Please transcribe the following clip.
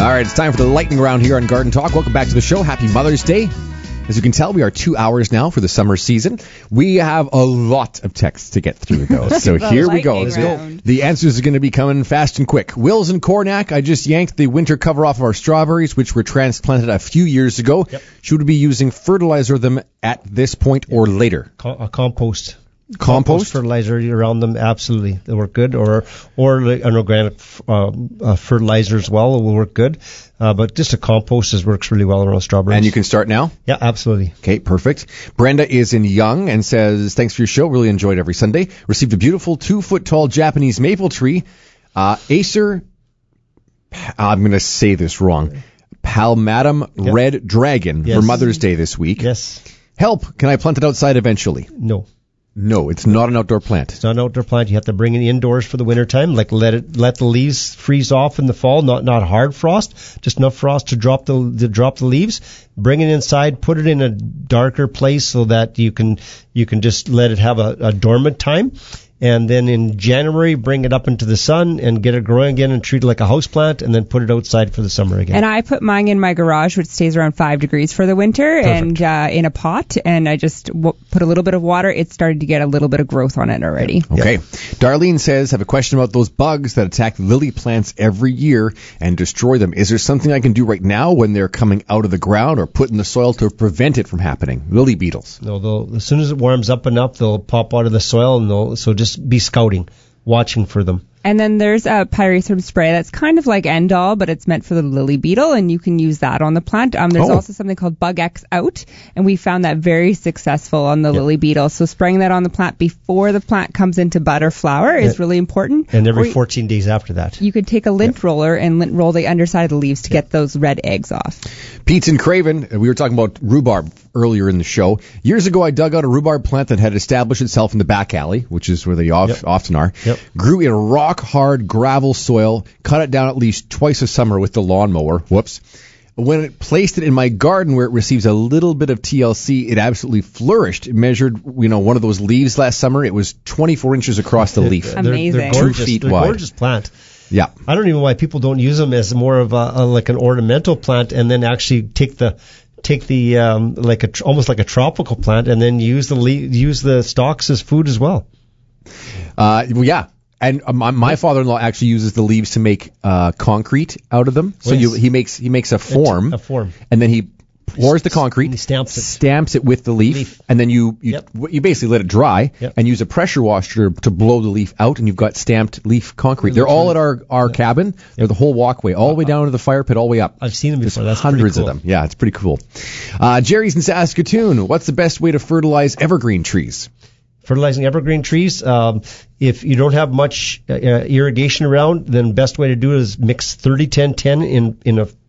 All right, it's time for the lightning round here on Garden Talk. Welcome back to the show. Happy Mother's Day. As you can tell, we are 2 hours now for the summer season. We have a lot of texts to get through, though. So here we go. Let's go. The answers are going to be coming fast and quick. Wills and Cornac, I just yanked the winter cover off of our strawberries, which were transplanted a few years ago. Yep. Should we be using fertilizer them at this point or later? A compost. Compost fertilizer around them, absolutely. They work good. Or an organic fertilizer as well will work good. But just a compost works really well around strawberries. And you can start now? Yeah, absolutely. Okay, perfect. Brenda is in Young and says, thanks for your show. Really enjoyed every Sunday. Received a beautiful 2-foot-tall Japanese maple tree. Acer, I'm going to say this wrong, Palmatum Red Dragon for Mother's Day this week. Yes. Help, can I plant it outside eventually? No, it's not an outdoor plant. It's not an outdoor plant. You have to bring it indoors for the winter time. Like let the leaves freeze off in the fall. Not hard frost, just enough frost to drop the leaves. Bring it inside. Put it in a darker place so that you can just let it have a dormant time. And then in January, bring it up into the sun and get it growing again and treat it like a house plant and then put it outside for the summer again. And I put mine in my garage, which stays around 5 degrees for the winter. Perfect. And in a pot. And I just put a little bit of water. It started to get a little bit of growth on it already. Okay. Yep. Darlene says, have a question about those bugs that attack lily plants every year and destroy them. Is there something I can do right now when they're coming out of the ground or put in the soil to prevent it from happening? Lily beetles. No, as soon as it warms up enough, they'll pop out of the soil and just be scouting, watching for them. And then there's a pyrethrum spray that's kind of like Endol, but it's meant for the lily beetle, and you can use that on the plant. There's also something called Bug X Out, and we found that very successful on the lily beetle. So spraying that on the plant before the plant comes into bud or flower is really important. And every 14 days after that. You could take a lint roller and lint roll the underside of the leaves to get those red eggs off. Pete's in Craven. We were talking about rhubarb earlier in the show. Years ago, I dug out a rhubarb plant that had established itself in the back alley, which is where they often are. Yep. Grew in rock-hard gravel soil, cut it down at least twice a summer with the lawnmower. Whoops. When it placed it in my garden where it receives a little bit of TLC, it absolutely flourished. It measured, one of those leaves last summer. It was 24 inches across the leaf. Amazing. They're gorgeous. 2 feet they're wide. Gorgeous plant. Yeah. I don't even know why people don't use them as more of like an ornamental plant and then actually take the almost like a tropical plant and then use the stalks as food as well. Yeah. And my father-in-law actually uses the leaves to make concrete out of them. So he makes a form. A form. And then he pours the concrete, and stamps it with the leaf. And then you basically let it dry and use a pressure washer to blow the leaf out, and you've got stamped leaf concrete. They're all at our cabin. They're the whole walkway, all the way down to the fire pit, all the way up. I've seen them before. There's That's hundreds cool. of them. Yeah, it's pretty cool. Jerry's in Saskatoon. What's the best way to fertilize evergreen trees? Fertilizing evergreen trees, if you don't have much irrigation around, then best way to do it is mix 30-10-10 in a